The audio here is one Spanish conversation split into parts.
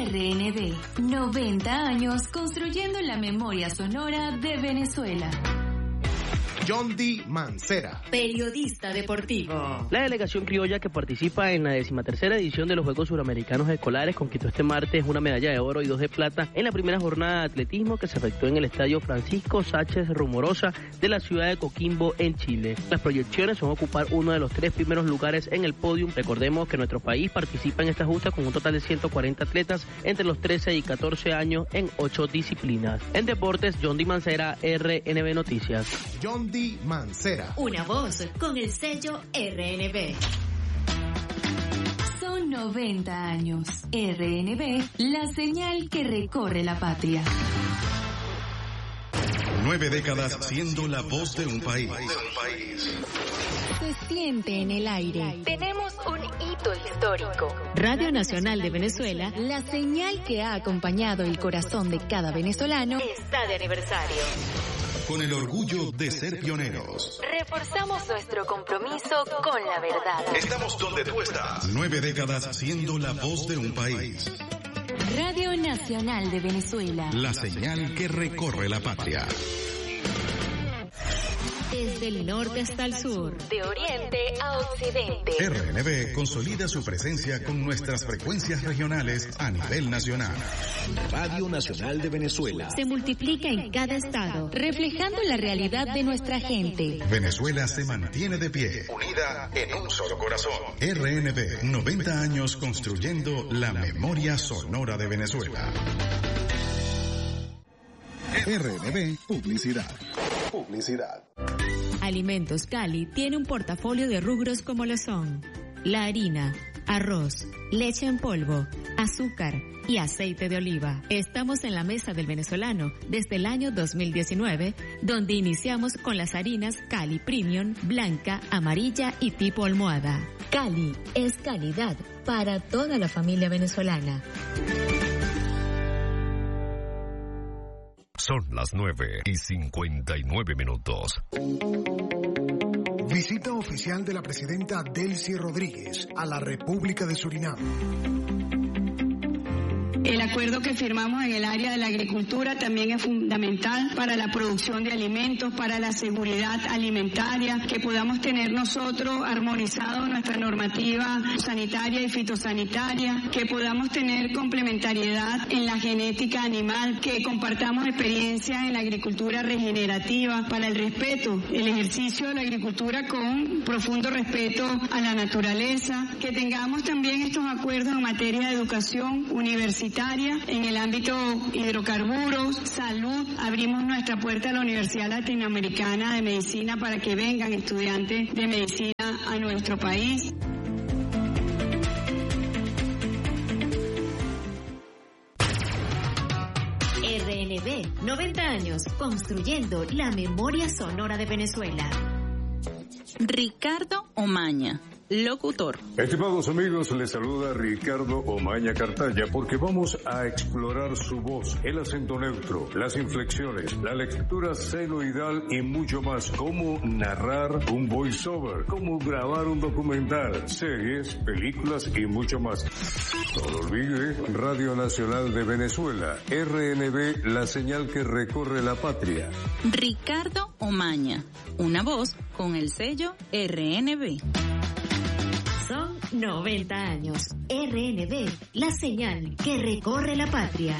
RNB, 90 años construyendo la memoria sonora de Venezuela. John D. Mancera, periodista deportivo. La delegación criolla que participa en la 13ª edición de los Juegos Suramericanos Escolares conquistó este martes una medalla de oro y 2 de plata en la primera jornada de atletismo que se efectuó en el estadio Francisco Sánchez Rumorosa de la ciudad de Coquimbo, en Chile. Las proyecciones son ocupar uno de los 3 primeros lugares en el podium. Recordemos que nuestro país participa en esta justa con un total de 140 atletas entre los 13 y 14 años en 8 disciplinas. En deportes, John D. Mancera, RNB Noticias. John D. Mancera. Una voz con el sello RNB. Son 90 años. RNB, la señal que recorre la patria. 9 décadas siendo la voz de un país. Se siente en el aire. Tenemos un hito histórico. Radio Nacional de Venezuela, la señal que ha acompañado el corazón de cada venezolano, está de aniversario. Con el orgullo de ser pioneros. Reforzamos nuestro compromiso con la verdad. Estamos donde tú estás. 9 décadas siendo la voz de un país. Radio Nacional de Venezuela. La señal que recorre la patria. Desde el norte hasta el sur, de oriente a occidente. RNB consolida su presencia con nuestras frecuencias regionales a nivel nacional. Radio Nacional de Venezuela. Se multiplica en cada estado, reflejando la realidad de nuestra gente. Venezuela se mantiene de pie, unida en un solo corazón. RNB, 90 años construyendo la memoria sonora de Venezuela. RNB Publicidad. Alimentos Cali tiene un portafolio de rubros como lo son la harina, arroz, leche en polvo, azúcar y aceite de oliva. Estamos en la mesa del venezolano desde el año 2019, donde iniciamos con las harinas Cali Premium, blanca, amarilla y tipo almohada. Cali es calidad para toda la familia venezolana. Son las 9:59. Visita oficial de la presidenta Delcy Rodríguez a la República de Surinam. El acuerdo que firmamos en el área de la agricultura también es fundamental para la producción de alimentos, para la seguridad alimentaria, que podamos tener nosotros armonizado nuestra normativa sanitaria y fitosanitaria, que podamos tener complementariedad en la genética animal, que compartamos experiencia en la agricultura regenerativa, para el respeto, el ejercicio de la agricultura con profundo respeto a la naturaleza, que tengamos también estos acuerdos en materia de educación universitaria, en el ámbito hidrocarburos, salud. Abrimos nuestra puerta a la Universidad Latinoamericana de Medicina para que vengan estudiantes de medicina a nuestro país. RNB, 90 años construyendo la memoria sonora de Venezuela. Ricardo Omaña, locutor. Estimados amigos, les saluda Ricardo Omaña Cartaya porque vamos a explorar su voz, el acento neutro, las inflexiones, la lectura senoidal y mucho más. Cómo narrar un voiceover, cómo grabar un documental, series, películas y mucho más. No lo olvide, Radio Nacional de Venezuela, RNB, la señal que recorre la patria. Ricardo Omaña, una voz con el sello RNB. Son 90 años. RNB, la señal que recorre la patria.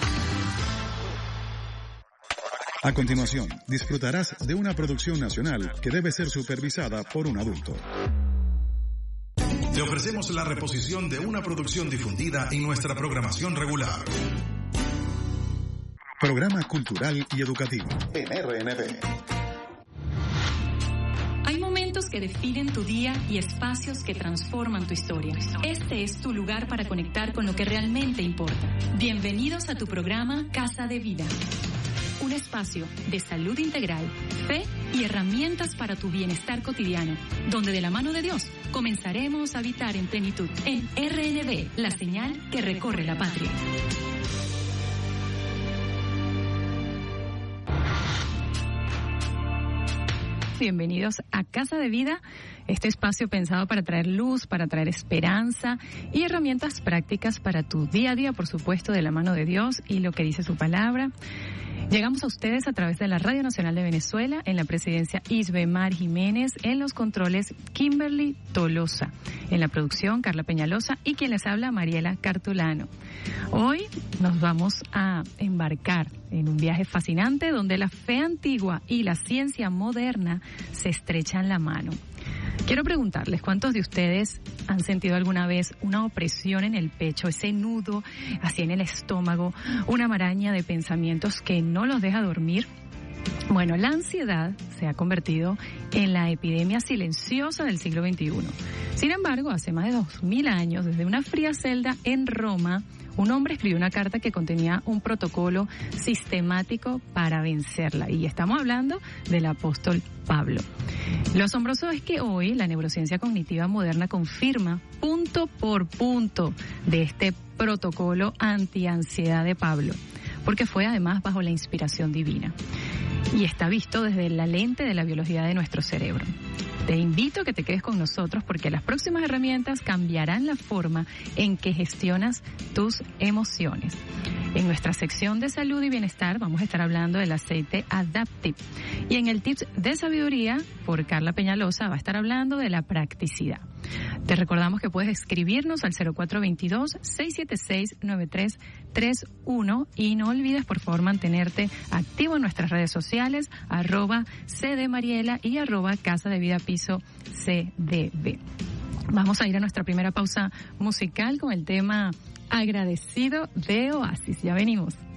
A continuación, disfrutarás de una producción nacional que debe ser supervisada por un adulto. Te ofrecemos la reposición de una producción difundida en nuestra programación regular. Programa cultural y educativo en RNB. Hay momentos que definen tu día y espacios que transforman tu historia. Este es tu lugar para conectar con lo que realmente importa. Bienvenidos a tu programa Casa de Vida. Un espacio de salud integral, fe y herramientas para tu bienestar cotidiano, donde de la mano de Dios comenzaremos a habitar en plenitud. En RNB, la señal que recorre la patria. bienvenidos a Casa de Vida, este espacio pensado para traer luz, para traer esperanza y herramientas prácticas para tu día a día, por supuesto, de la mano de Dios y lo que dice su palabra. Llegamos a ustedes a través de la Radio Nacional de Venezuela, en la presidencia Isbemar Jiménez, en los controles Kimberly Tolosa, en la producción Carla Peñalosa y quien les habla Mariela Cartulano. Hoy nos vamos a embarcar en un viaje fascinante donde la fe antigua y la ciencia moderna se estrechan la mano. Quiero preguntarles, ¿cuántos de ustedes han sentido alguna vez una opresión en el pecho, ese nudo así en el estómago, una maraña de pensamientos que no los deja dormir? Bueno, la ansiedad se ha convertido en la epidemia silenciosa del siglo XXI. Sin embargo, hace más de 2000 años, desde una fría celda en Roma, un hombre escribió una carta que contenía un protocolo sistemático para vencerla. Y estamos hablando del apóstol Pablo. Lo asombroso es que hoy la neurociencia cognitiva moderna confirma punto por punto de este protocolo antiansiedad de Pablo, porque fue además bajo la inspiración divina. Y está visto desde la lente de la biología de nuestro cerebro. Te invito a que te quedes con nosotros porque las próximas herramientas cambiarán la forma en que gestionas tus emociones. En nuestra sección de salud y bienestar vamos a estar hablando del aceite Adaptive. Y en el Tips de Sabiduría, por Carla Peñalosa, va a estar hablando de la practicidad. Te recordamos que puedes escribirnos al 0422-676-9331 y no olvides, por favor, mantenerte activo en nuestras redes sociales, @cdmariela y @Casa de Vida Piso CDB. Vamos a ir a nuestra primera pausa musical con el tema Agradecido de Oasis. Ya venimos.